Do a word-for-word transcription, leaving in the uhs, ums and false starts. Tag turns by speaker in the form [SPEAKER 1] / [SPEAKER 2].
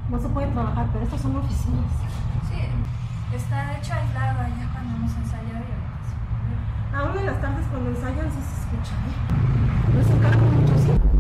[SPEAKER 1] no se puede trabajar, pero estas son oficinas.
[SPEAKER 2] Sí, está hecho aislado allá cuando hemos ensayado y ahora.
[SPEAKER 1] Aún en las tardes cuando ensayan sí se escucha, ¿eh? No se encargan mucho, sí.